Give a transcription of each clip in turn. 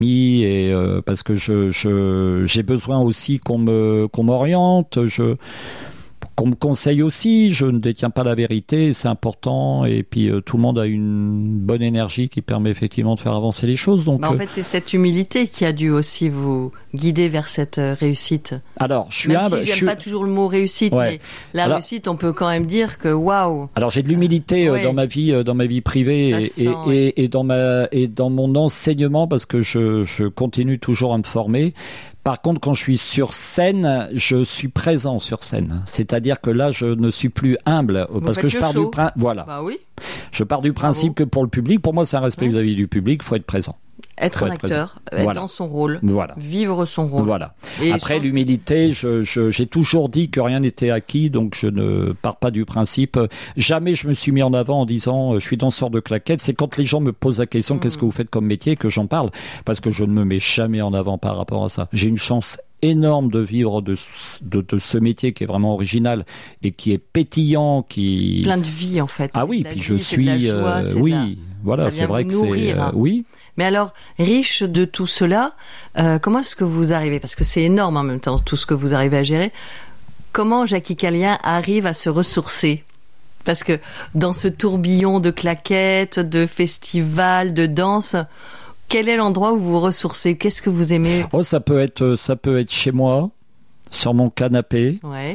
et parce que j'ai besoin aussi qu'on m'oriente, qu'on me conseille aussi. Je ne détiens pas la vérité, c'est important. Et puis tout le monde a une bonne énergie qui permet effectivement de faire avancer les choses. Donc, en fait, c'est cette humilité qui a dû aussi vous guider vers cette réussite. Alors, je suis même humble. si j'aime pas toujours le mot réussite, mais la réussite, on peut quand même dire que waouh. Alors, j'ai de l'humilité dans ma vie privée et dans mon enseignement parce que je continue toujours à me former. Par contre, quand je suis sur scène, je suis présent sur scène. C'est-à-dire que là, je ne suis plus humble parce que je pars du principe. Voilà. Bah oui. Je pars du principe que pour le public, pour moi, c'est un respect vis-à-vis du public. Il faut être présent. Être un acteur, être dans son rôle, vivre son rôle. Voilà. Et après, l'humilité, j'ai toujours dit que rien n'était acquis, donc je ne pars pas du principe. Jamais je me suis mis en avant en disant je suis danseur de claquettes. C'est quand les gens me posent la question qu'est-ce que vous faites comme métier que j'en parle, parce que je ne me mets jamais en avant par rapport à ça. J'ai une chance énorme de vivre de ce métier qui est vraiment original et qui est pétillant, qui plein de vie en fait. Ah oui, puis je suis de la joie, voilà, c'est vrai que c'est oui. Mais alors, riche de tout cela, comment est-ce que vous arrivez, parce que c'est énorme en même temps tout ce que vous arrivez à gérer, comment Jackie Kallien arrive à se ressourcer? Parce que dans ce tourbillon de claquettes, de festivals, de danse, quel est l'endroit où vous vous ressourcez? Qu'est-ce que vous aimez? Oh, ça peut être chez moi, sur mon canapé,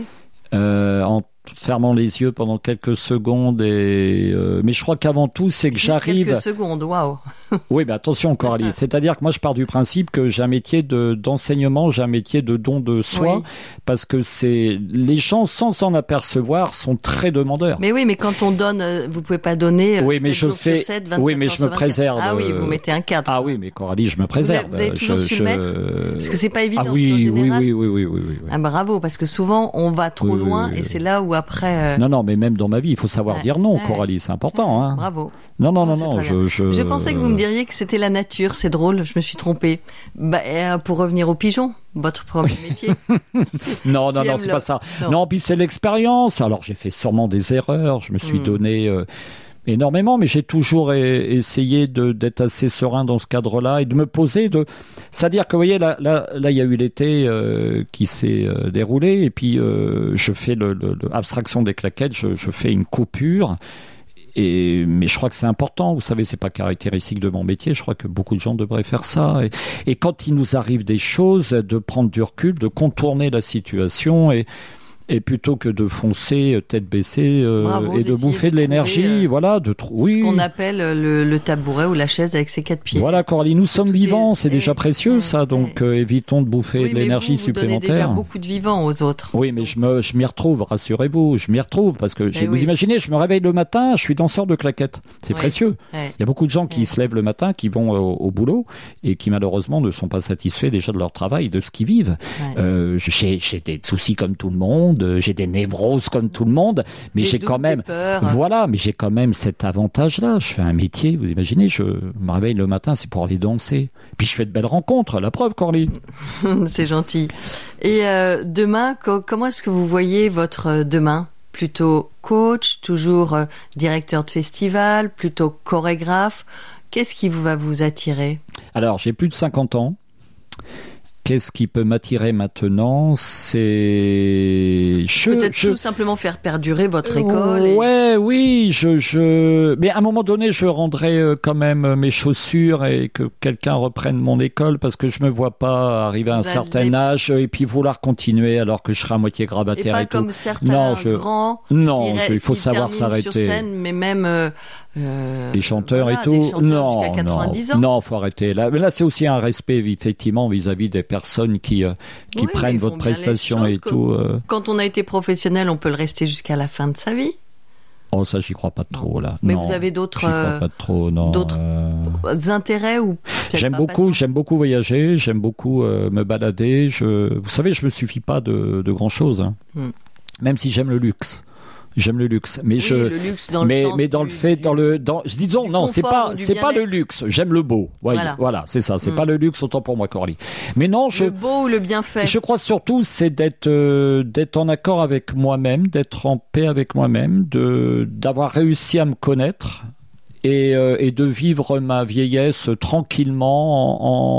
en fermant les yeux pendant quelques secondes. Mais je crois qu'avant tout, c'est que j'arrive... Quelques secondes, waouh. Oui, mais attention, Coralie. C'est-à-dire que moi, je pars du principe que j'ai un métier d'enseignement, j'ai un métier de don de soi, parce que les gens, sans s'en apercevoir, sont très demandeurs. Mais oui, mais quand on donne, vous pouvez pas donner 7 jours sur 7, 24 oui, mais heures je sur me 24. préserve. Ah oui, vous mettez un cadre. Ah oui, mais Coralie, je me préserve. Vous avez toujours su le mettre? Parce que c'est pas évident en général. Oui. Ah, bravo, parce que souvent, on va trop loin et c'est là où après... Non, mais même dans ma vie, il faut savoir dire non, Coralie, c'est important. Hein. Bravo. Non, Je pensais que vous me diriez que c'était la nature, c'est drôle, je me suis trompée. Pour revenir aux pigeons, votre premier métier. non, c'est pas ça. Non, puis c'est l'expérience. Alors, j'ai fait sûrement des erreurs, je me suis donné... énormément, mais j'ai toujours essayé d'être assez serein dans ce cadre-là et de me poser c'est-à-dire que vous voyez là il y a eu l'été qui s'est déroulé et puis je fais l'abstraction des claquettes, je fais une coupure. Mais je crois que c'est important, vous savez, c'est pas caractéristique de mon métier, je crois que beaucoup de gens devraient faire ça. Et quand il nous arrive des choses, de prendre du recul, de contourner la situation et plutôt que de foncer tête baissée et de bouffer de l'énergie, ce qu'on appelle le tabouret ou la chaise avec ses 4 pieds. Voilà, Coralie, nous sommes vivants, c'est déjà précieux ça, donc évitons de bouffer de l'énergie supplémentaire. Vous donnez déjà beaucoup de vivants aux autres. Oui, mais je m'y retrouve, rassurez-vous, parce que vous imaginez, je me réveille le matin, je suis danseur de claquettes, c'est précieux. Il y a beaucoup de gens qui se lèvent le matin, qui vont au boulot et qui malheureusement ne sont pas satisfaits déjà de leur travail, de ce qu'ils vivent. J'ai des soucis comme tout le monde. J'ai des névroses comme tout le monde, mais j'ai quand même, mais j'ai quand même cet avantage-là. Je fais un métier, vous imaginez, je me réveille le matin, c'est pour aller danser. Puis je fais de belles rencontres, la preuve, Coralie. C'est gentil. Et demain, comment est-ce que vous voyez votre demain? Plutôt coach, toujours directeur de festival, plutôt chorégraphe? Qu'est-ce qui va vous attirer? Alors, j'ai plus de 50 ans. Qu'est-ce qui peut m'attirer maintenant? C'est peut-être tout simplement faire perdurer votre école. Oui. Mais à un moment donné, je rendrai quand même mes chaussures et que quelqu'un reprenne mon école parce que je me vois pas arriver à un certain âge et puis vouloir continuer alors que je serai à moitié grabataire et tout. Et pas comme certains grands. Il faut savoir s'arrêter. Sur scène, mais même les chanteurs et tout. Jusqu'à 90 ans. Non, faut arrêter. Là, c'est aussi un respect effectivement vis-à-vis des personnes qui prennent votre prestation et tout. Quand on a été professionnel, on peut le rester jusqu'à la fin de sa vie. Oh, ça, j'y crois pas trop, là. Mais vous avez d'autres intérêts ou j'aime beaucoup voyager, j'aime beaucoup me balader. Vous savez, je me suffis pas de grand chose, hein. Même si j'aime le luxe. J'aime le luxe, mais le luxe dans c'est pas le luxe. J'aime le beau. Voilà, c'est ça. C'est pas le luxe autant pour moi, Coralie. Mais non, le beau ou le bienfait. Je crois surtout c'est d'être en accord avec moi-même, d'être en paix avec moi-même, d'avoir réussi à me connaître et de vivre ma vieillesse tranquillement